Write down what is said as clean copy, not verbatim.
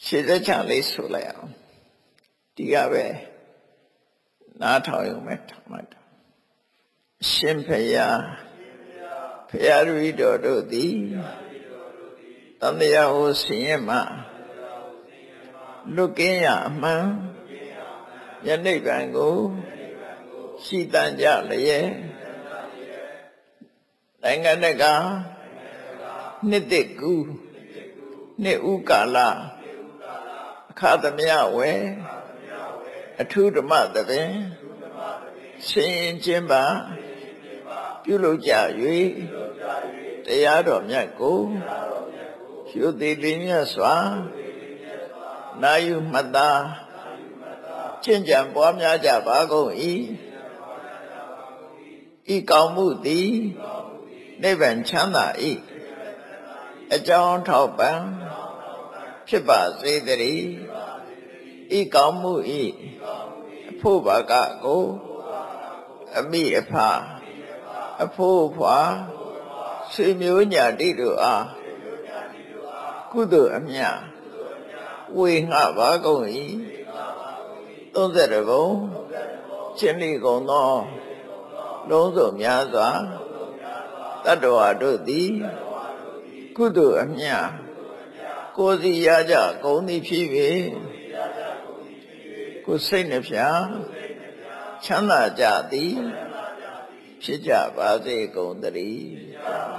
ရှေ့သက်ချလေးဆိုလိုက်အောင်ဒီကပဲနားထောင်ရုံပဲထောင်လိုက်တာရှင်ဖယားဖယားတပည့်တော်တို့သည်တန်တရားဟောဆင်းရဲမှလွတ်ကင်းရအမှန်ယနေ့ဗံကိုရှိတန်ကြလျက်နိုင်ငံတကာနှစ်သက်ကူနှစ်ဥကာလအခါသမယဝဲအထုဓမ္မသဘင်ဆင်းရင်ခြင်းပါပြုလုပ်ကြ၍တရားတော်မြတ်ကိုရှုသိလေးမြတ်စွာနာယူမှတ်သားကျင့်ကြံပွားများကြပါကုန်၏ဤကောင်းမှုသည်နိဗ္ဗာန်ချမ်းသာ၏အကြောင်းထောက်ပံ့ဖြစ်ပါစေတည်းဤကောင်းမှု၏အဖို့ဘာကကိုအမိအဖအဖို့ဖွာဆွေမျိုးညာတိတို့အားကုသိုလ်အမြတ်ဝေငှပါကုန်၏30ဘုံချင်းလီကုန်သောလုံးစုံများစွာတတ္တဝါတို့သည်ကုသိုလ်အမြတ်ကိုယ်စီရကြကုန်သည်ဖြစ်၍ကိုယ်စိတ်နှဖျားချမ်းသာကြသည်ဖြစ်ကြပါစေကုန်သတည်း